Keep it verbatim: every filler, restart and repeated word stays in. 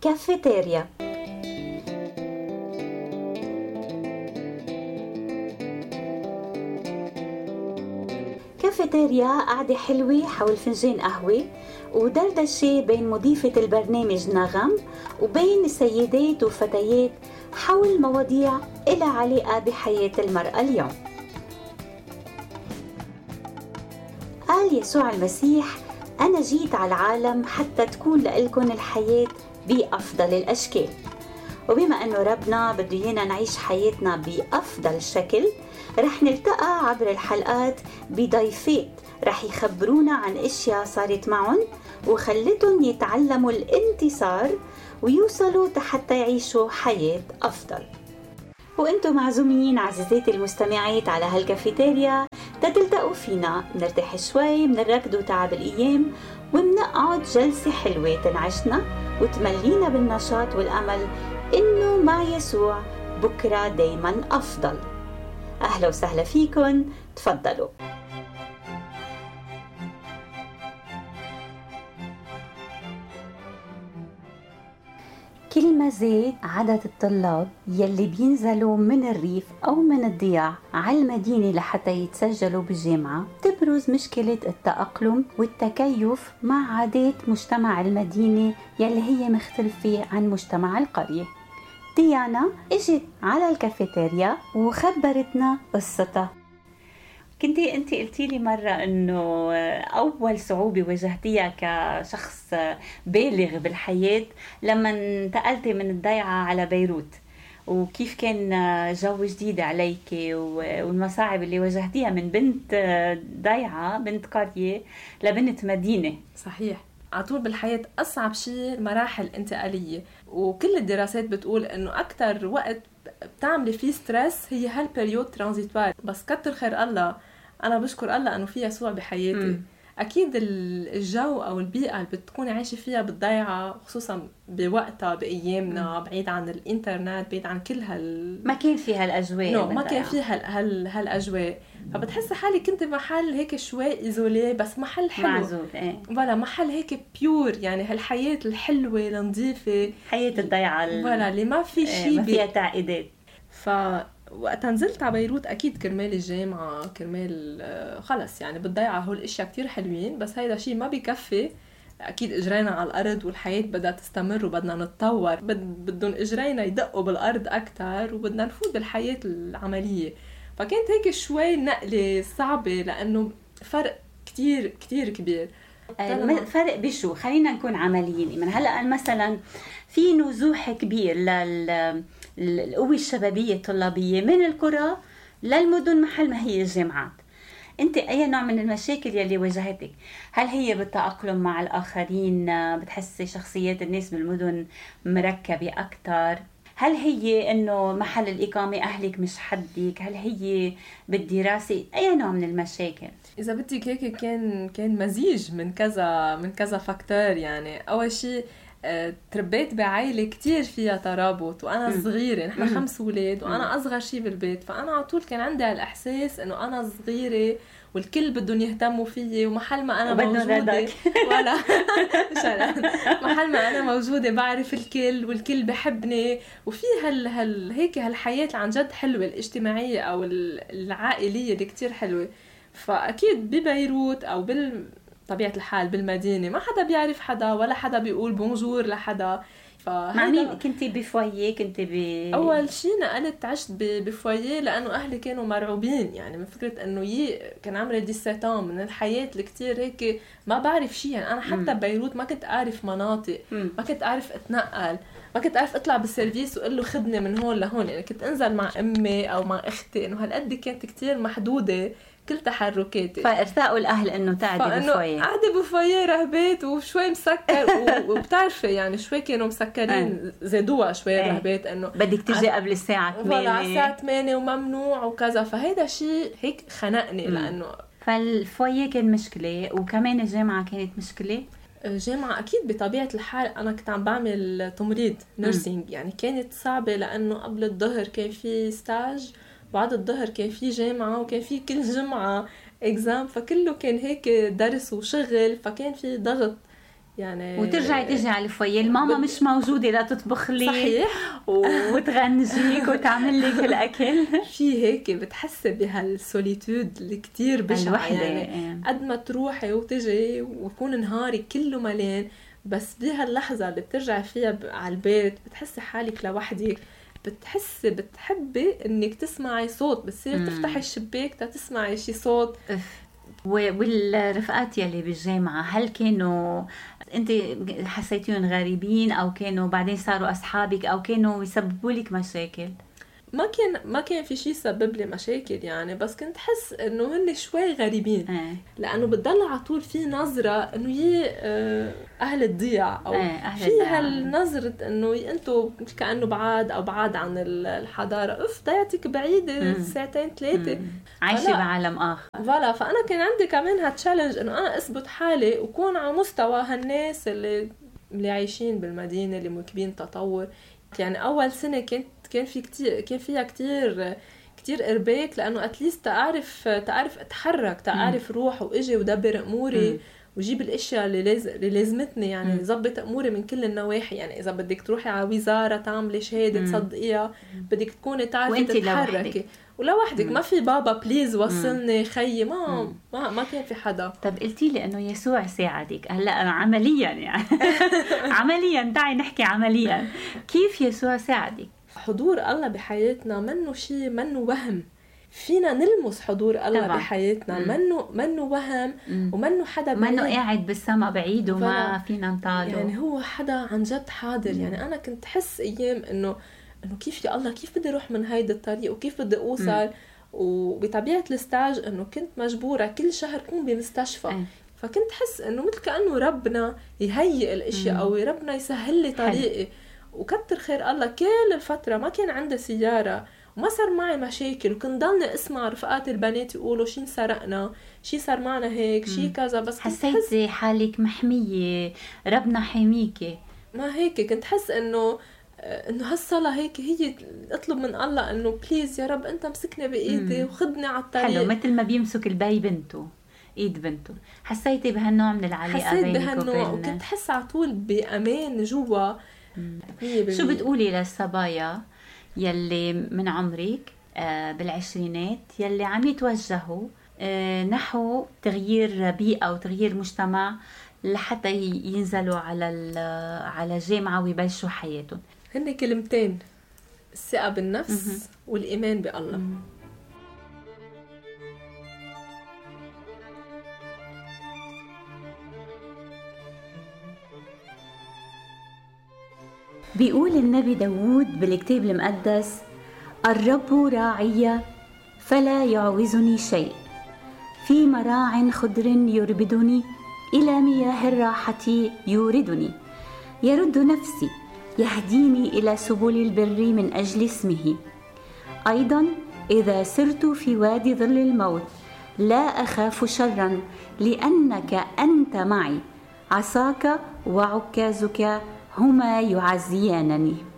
كافيتيريا. كافيتيريا قعدة حلوة حول فنجان قهوة ودردشة بين مضيفة البرنامج نغم وبين السيدات وفتيات حول مواضيع إلها علاقة بحياة المرأة اليوم. قال يسوع المسيح: أنا جيت على العالم حتى تكون لإلكن الحياة بأفضل الأشكال. وبما أنه ربنا بده ينا نعيش حياتنا بأفضل شكل، رح نلتقى عبر الحلقات بضيفات رح يخبرونا عن اشياء صارت معهم وخلتهم يتعلموا الانتصار ويوصلوا حتى يعيشوا حياة افضل. وانتم معزومين عزيزاتي المستمعات على هالكافيتيريا تتلتقوا فينا، نرتاح شوي من الركض وتعب الايام ومنقعد جلسة حلوة تنعشنا وتملينا بالنشاط والامل انه مع يسوع بكرة دايما افضل. أهلا وسهلا فيكن، تفضلوا. كل ما زاد عدد الطلاب يلي بينزلوا من الريف أو من الضياع على المدينة لحتى يتسجلوا بالجامعة، تبرز مشكلة التأقلم والتكيف مع عادات مجتمع المدينة يلي هي مختلفة عن مجتمع القرية. ديانا اجت على الكافيتيريا وخبرتنا قصتها. كنتي انتي قلتي لي مرة انه اول صعوبة واجهتيها كشخص بالغ بالحياة لما انتقلتي من الضيعة على بيروت، وكيف كان جو جديد عليك والمصاعب اللي واجهتيها من بنت ضيعة بنت قرية لبنت مدينة. صحيح، عطول بالحياة أصعب شيء مراحل انتقالية، وكل الدراسات بتقول إنه أكتر وقت بتعملي فيه ستريس هي هالبريود ترانزيتوار. بس كتر خير الله، أنا بشكر الله إنه في يسوع بحياتي. م. أكيد الجو أو البيئة اللي بتكوني عايشة فيها بالضيعة خصوصا بوقتها بأيامنا، م. بعيد عن الإنترنت، بعيد عن كل هال ما كان فيها الأجواء no, ما كان فيها هال... هالأجواء، فبتحس حالي كنت محل هيك شوي إيزولي، بس محل حلو معزول. ايه ولا محل هيك بيور، يعني هالحياة الحلوة النظيفة، حياة الضيعة ولا اللي ما في شيء ما فيها تعقيدات. فوقت نزلت على بيروت أكيد كرمال الجامعة، كرمال خلص يعني بالضيعة هول الاشياء كتير حلوين، بس هيدا شيء ما بيكفي. أكيد إجرينا على الأرض والحياة بدها تستمر وبدنا نتطور، بدهم إجرينا يدقوا بالأرض أكتر وبدنا نفوت بالحياة العملية. فكانت هيك شوي نقلة صعبة لأنه فرق كتير كتير كبير. فرق بشو؟ خلينا نكون عمليين. من هلأ مثلا في نزوح كبير للقوة الشبابية الطلابية من القرى للمدن محل ما هي الجامعات. انت اي نوع من المشاكل يلي واجهتك؟ هل هي بالتأقلم مع الآخرين؟ بتحسي شخصيات الناس بالمدن مركبة أكتر؟ هل هي انه محل الإقامة أهلك مش حدك؟ هل هي بالدراسة؟ أي نوع من المشاكل؟ إذا بدك هيك كان كان مزيج من كذا من كذا فاكتور. يعني أول شيء تربيت بعائلة كتير فيها ترابط وأنا م. صغيرة، نحن م. خمس ولاد وأنا أصغر شيء بالبيت، فأنا على طول كان عندي الإحساس إنه أنا صغيرة والكل بدهم يهتموا فيي، ومحل ما أنا موجودة ولا محل ما أنا موجودة بعرف الكل والكل بحبني، وفي هال هال هيك هالحياة عن جد حلوة الاجتماعية أو العائلية اللي كتير حلوة. فأكيد ببيروت أو بال طبيعة الحال بالمدينة ما حدا بيعرف حدا ولا حدا بيقول بونجور لحدا. مع مين كنتي بفوية؟ كنتي ب... أول شيء نقلت عشت بفوية لأنه أهلي كانوا مرعوبين، يعني من فكرة أنه ي... كان عمري ديستان من الحياة اللي كتير هيك ما بعرف شيء. يعني أنا حتى م. بيروت ما كنت أعرف مناطق، م. ما كنت أعرف أتنقل، ما كنت أعرف أطلع بالسيرفيس وقل له خدني من هون لهون. يعني كنت أنزل مع أمي أو مع أختي، إنه هالقد كانت كتير محدودة كل تحركاتي. فارتاقوا الأهل إنه تعدي بفوية، قاعدة بفوية رهبات وشوي مسكر وبتعرفي يعني شوي كانوا مسكرين زادوها شوي رهبات إنه بدك تجي قبل الساعة ثمانية على الساعة ثمانية وممنوع وكذا. فهيدا شيء هيك خنقني. م. لأنه فالفوية كان مشكلة، وكمان الجامعة كانت مشكلة. الجامعة أكيد بطبيعة الحال أنا كنت عم بعمل تمريض نيرسينج، يعني كانت صعبة لأنه قبل الظهر كان في ستاج، بعد الظهر كان في جامعة، وكان في كل جمعة إكزام، فكله كان هيك درس وشغل، فكان في ضغط يعني وترجعي تيجي على الفوية الماما مش موجودة لا تطبخ لي صحيح وتغنجيك وتعمل لك الأكل. في هيك بتحس بهالسوليتود اللي كتير بشعة يعني قد ما تروحي وتجي ويكون نهاري كله مليان، بس بهاللحظة اللي بترجع فيها على البيت بتحسي حالك لوحدك، بتحسي بتحبي انك تسمعي صوت، بتصير تفتحي الشباك تسمعي شي صوت. والرفقات يلي بالجامعة هل كانوا انت حسيتيهم غريبين او كانوا بعدين صاروا اصحابك او كانوا يسببوا لك مشاكل؟ ما كان ما كان في شيء سبب لي مشاكل يعني، بس كنت حس انه هن شوي غريبين اه. لانه بتضل على طول في نظره انه هي اهل الضياع او اه في هالنظره انه انتم كانه بعاد او بعاد عن الحضاره، اف ضيعتك بعيده ساعتين ثلاثه عايشه بعالم اخر. فوالا فانا كان عندي كمان هالتشالنج انه انا اثبت حالي وكون على مستوى هالناس اللي اللي عايشين بالمدينه اللي مواكبين تطور. يعني اول سنه كنت كان في كتير كان فيها كتير كتير ارباك لانه اتليست تعرف تعرف اتحرك تعرف روح واجي ودبر اموري م. وجيب الاشياء اللي لازم اللي لازمتني يعني ظبط اموري من كل النواحي. يعني اذا بدك تروحي على وزاره تعملي شهاده تصدقيها بدك تكوني تعرفي تتحركي ولوحدك، ما في بابا بليز وصلني خيي ما ما ما كان في حدا. طب قلتي لي انه يسوع ساعدك هلا عمليا يعني عمليا دعي نحكي عمليا كيف يسوع ساعدك؟ حضور الله بحياتنا منه شيء منه وهم، فينا نلمس حضور الله طبعا. بحياتنا منه منه وهم مم. ومنه حدا منه قاعد بالسما بعيد وما فينا نطاله، يعني هو حدا عن جد حاضر. مم. يعني انا كنت حس ايام انه انه كيف يا الله كيف بدي اروح من هيدا الطريق وكيف بدي اوصل. مم. وبطبيعه الستاج انه كنت مجبوره كل شهر كون بمستشفى. أي. فكنت حس انه مثل كانه ربنا يهيئ الاشياء او ربنا يسهل لي طريقي. وكتر خير الله كل الفتره ما كان عندي سياره وما صار معي مشاكل، وكنت ضلني اسمع رفقات البنات يقولوا شي سرقنا شي صار معنا هيك شي كذا، بس حسيتي حالك محميه ربنا حميكي. ما هيك كنت حس انه انه هالصلاه هيك هي اطلب من الله انه بليز يا رب انت مسكني بايدي وخدني على الطريق. حلو مثل ما بيمسك البي بنته ايد بنته. حسيتي بهالنوع من العلاقه حسيت بهالنوع وكنت حس على طول بامان جوا. شو بتقولي للصبايا يلي من عمرك بالعشرينات يلي عم يتوجهوا نحو تغيير بيئة وتغيير مجتمع لحتى ينزلوا على على جامعة ويبلشوا حياتهم؟ هن كلمتين: الثقة بالنفس والإيمان بالله. بيقول النبي داود بالكتاب المقدس: الرب راعي فلا يعوزني شيء، في مراع خضر يربدني، إلى مياه الراحة يوردني، يرد نفسي، يهديني إلى سبل البر من أجل اسمه. أيضا إذا سرت في وادي ظل الموت لا أخاف شرا، لأنك أنت معي، عصاك وعكازك هما يعزيانني.